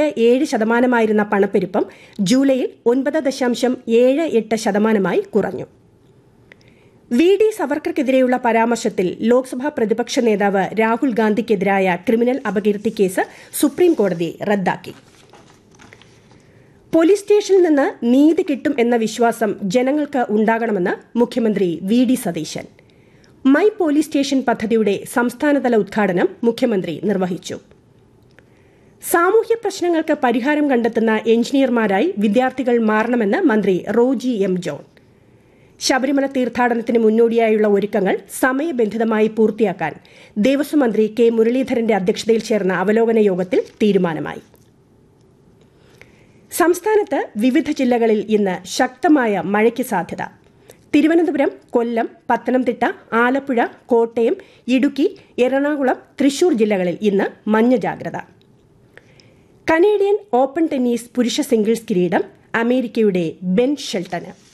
10.7% പണപ്പെരുപ്പം ജൂലൈയിൽ 9.78% കുറഞ്ഞു. വി.ഡി. സവർക്കർക്കെതിരെയുള്ള പരാമർശത്തിൽ ലോക്സഭാ പ്രതിപക്ഷ നേതാവ് രാഹുൽ ഗാന്ധിക്കെതിരായ ക്രിമിനൽ അപകീർത്തി കേസ് സുപ്രീംകോടതി റദ്ദാക്കി. പോലീസ് സ്റ്റേഷനിൽ നിന്ന് നീതി കിട്ടും എന്ന വിശ്വാസം ജനങ്ങൾക്ക് ഉണ്ടാകണമെന്ന് മുഖ്യമന്ത്രി VD. Satheesan. My police station പദ്ധതിയുടെ സംസ്ഥാനതല ഉദ്ഘാടനം മുഖ്യമന്ത്രി നിർവഹിച്ചു. സാമൂഹ്യ പ്രശ്നങ്ങൾക്ക് പരിഹാരം കണ്ടെത്തുന്ന എഞ്ചിനീയർമാരായി വിദ്യാർത്ഥികൾ മാറണമെന്ന് മന്ത്രി റോജി എം. ജോൺ. ശബരിമല തീർത്ഥാടനത്തിന് മുന്നോടിയായുള്ള ഒരുക്കങ്ങൾ സമയബന്ധിതമായി പൂർത്തിയാക്കാൻ ദേവസ്വം മന്ത്രി കെ. മുരളീധരന്റെ അധ്യക്ഷതയിൽ ചേർന്ന അവലോകന യോഗത്തിൽ തീരുമാനമായി. സംസ്ഥാനത്ത് വിവിധ ജില്ലകളിൽ ഇന്ന് ശക്തമായ മഴയ്ക്ക് സാധ്യത. തിരുവനന്തപുരം, കൊല്ലം, പത്തനംതിട്ട, ആലപ്പുഴ, കോട്ടയം, ഇടുക്കി, എറണാകുളം, തൃശൂർ ജില്ലകളിൽ ഇന്ന് മഞ്ഞ ജാഗ്രത. കനേഡിയൻ ഓപ്പൺ ടെന്നീസ് പുരുഷ സിംഗിൾസ് കിരീടം അമേരിക്കയുടെ ബെൻ ഷെൽട്ടന്.